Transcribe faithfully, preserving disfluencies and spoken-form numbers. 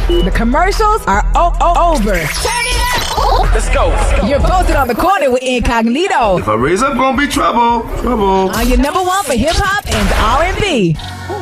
The commercials are o- o- over. Turn it up. Let's go. You're posted on the corner with Incognito If I raise up, gonna be trouble. Trouble. on your number one for hip hop and R and B.